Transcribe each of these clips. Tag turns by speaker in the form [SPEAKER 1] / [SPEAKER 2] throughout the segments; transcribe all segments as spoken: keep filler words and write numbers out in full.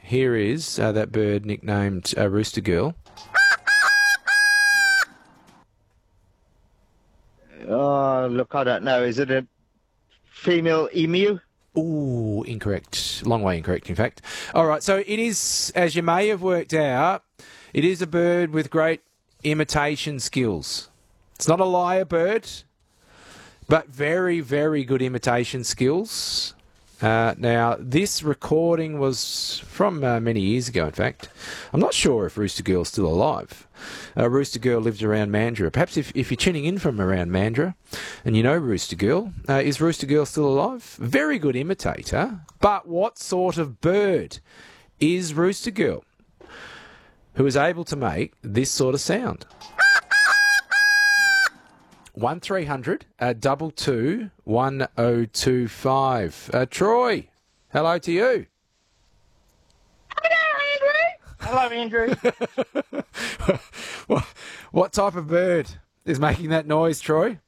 [SPEAKER 1] Here is uh, that bird nicknamed uh, Rooster Girl.
[SPEAKER 2] Oh, look, I don't know. Is it a female emu?
[SPEAKER 1] Ooh, incorrect. Long way incorrect, in fact. All right, so it is, as you may have worked out, it is a bird with great imitation skills. It's not a lyre bird, but very, very good imitation skills. Uh, now, this recording was from uh, many years ago, in fact. I'm not sure if Rooster Girl's still alive. Uh, Rooster Girl lives around Mandurah. Perhaps if, if you're tuning in from around Mandurah and you know Rooster Girl, uh, is Rooster Girl still alive? Very good imitator. But what sort of bird is Rooster Girl who is able to make this sort of sound? one three hundred uh, double two one oh two five. Uh, Troy, hello to you.
[SPEAKER 3] Hello, Andrew.
[SPEAKER 1] what, what type of bird is making that noise, Troy?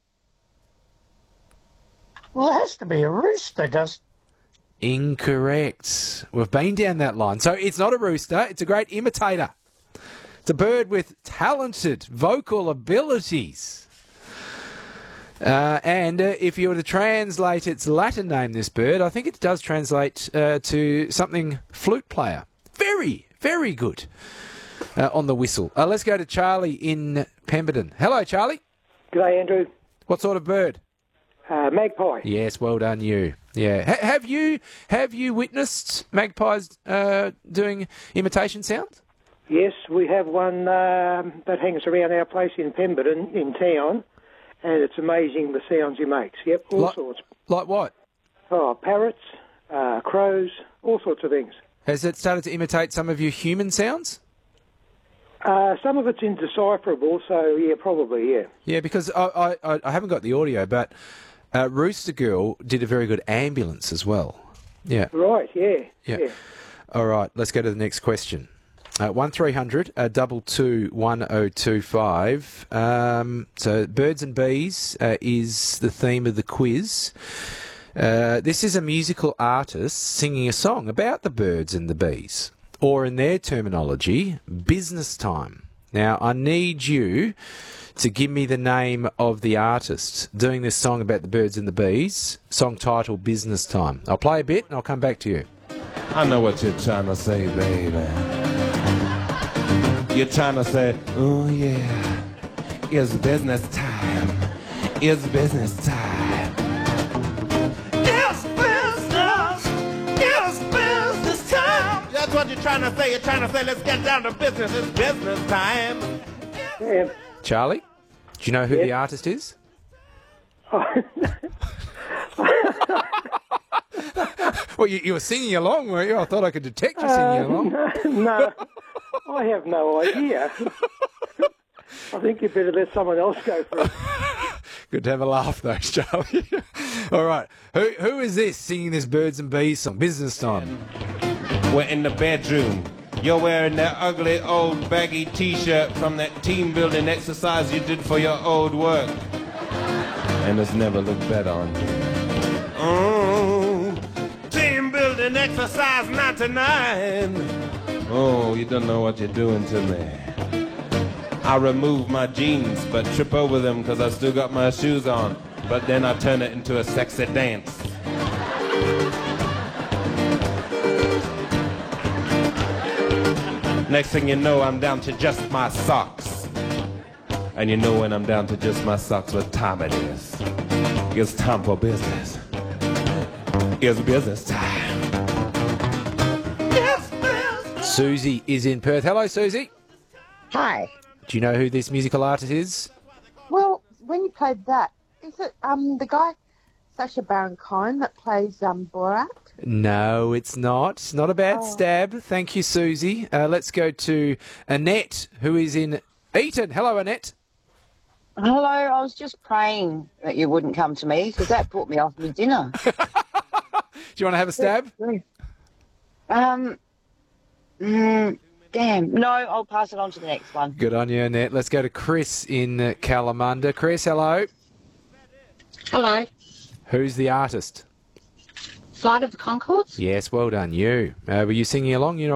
[SPEAKER 3] Well, it has to be a rooster, does
[SPEAKER 1] Incorrect. We've been down that line. So it's not a rooster, it's a great imitator. It's a bird with talented vocal abilities. Uh, and uh, if you were to translate its Latin name, this bird, I think it does translate uh, to something flute player. Very, very good uh, on the whistle. Uh, let's go to Charlie in Pemberton. Hello, Charlie.
[SPEAKER 4] G'day, Andrew.
[SPEAKER 1] What sort of bird?
[SPEAKER 4] Uh, magpie.
[SPEAKER 1] Yes, well done, you. Yeah. H- have you have you witnessed magpies uh, doing imitation sounds?
[SPEAKER 4] Yes, we have one um, that hangs around our place in Pemberton, in town, and it's amazing the sounds he makes. Yep, all
[SPEAKER 1] like,
[SPEAKER 4] sorts.
[SPEAKER 1] Like what?
[SPEAKER 4] Oh, parrots, uh, crows, all sorts of things.
[SPEAKER 1] Has it started to imitate some of your human sounds?
[SPEAKER 4] Uh, some of it's indecipherable, so yeah, probably, yeah.
[SPEAKER 1] Yeah, because I, I, I haven't got the audio, but uh, Rooster Girl did a very good ambulance as well. Yeah.
[SPEAKER 4] Right, yeah.
[SPEAKER 1] Yeah.
[SPEAKER 4] yeah.
[SPEAKER 1] All right, let's go to the next question. Uh, one three hundred uh, double two one oh two five. Um, so birds and bees uh, is the theme of the quiz. Uh, this is a musical artist singing a song about the birds and the bees, or in their terminology, business time. Now, I need you to give me the name of the artist doing this song about the birds and the bees, song title Business Time. I'll play a bit and I'll come back to you.
[SPEAKER 5] I know what you're trying to say, baby. You're trying to say, oh yeah, it's business time. It's business time. It's business. It's business time. That's what you're trying to say. You're trying to say, let's get down to business. It's business time.
[SPEAKER 4] Yeah.
[SPEAKER 1] Charlie, do you know who
[SPEAKER 4] Yes.
[SPEAKER 1] the artist is? Well, you, you were singing along, were you? I thought I could detect you singing along.
[SPEAKER 4] Uh, no, I have no idea. I think you better let someone else go for it.
[SPEAKER 1] Good to have a laugh, though, Charlie. All right. Who Who is this singing this Birds and Bees song? Business Time.
[SPEAKER 5] We're in the bedroom. You're wearing that ugly old baggy t-shirt from that team building exercise you did for your old work. And it's never looked better on you. Oh, team building exercise ninety-nine. Oh, you don't know what you're doing to me. I remove my jeans, but trip over them because I still got my shoes on. But then I turn it into a sexy dance. Next thing you know, I'm down to just my socks. And you know when I'm down to just my socks, what time it is. It's time for business. It's business time. It's business.
[SPEAKER 1] Susie is in Perth. Hello, Susie.
[SPEAKER 6] Hi.
[SPEAKER 1] Do you know who this musical artist is?
[SPEAKER 6] Well, when you played that, is it um the guy, Sacha Baron Cohen, that plays um Borat?
[SPEAKER 1] No, it's not. It's not a bad
[SPEAKER 6] Oh.
[SPEAKER 1] stab. Thank you, Susie. Uh, let's go to Annette, who is in Eton. Hello, Annette.
[SPEAKER 7] Hello, I was just praying that you wouldn't come to me because that put me off my dinner.
[SPEAKER 1] Do you want to have a stab?
[SPEAKER 7] Um, mm, damn. No, I'll pass it on to the next one.
[SPEAKER 1] Good on you, Annette. Let's go to Chris in uh, Kalamunda. Chris, hello.
[SPEAKER 8] Hello.
[SPEAKER 1] Who's the artist?
[SPEAKER 8] Flight of the Conchords?
[SPEAKER 1] Yes, well done, you. Uh, were you singing along? You know.